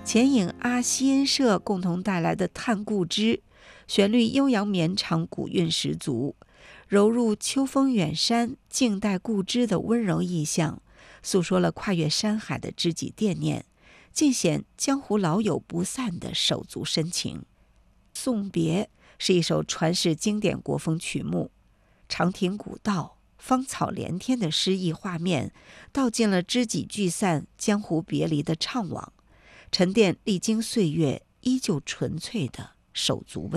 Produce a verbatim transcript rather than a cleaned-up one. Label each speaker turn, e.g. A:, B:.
A: 前引阿西恩社共同带来的《探故知》，旋律悠扬绵长，古韵十足，揉入秋风远山、静待故知的温柔意象，诉说了跨越山海的知己惦念，尽显江湖老友不散的手足深情。送别是一首传世经典国风曲目，长亭古道、芳草连天的诗意画面，道尽了知己聚散、江湖别离的怅惘，沉淀历经岁月依旧纯粹的手足温。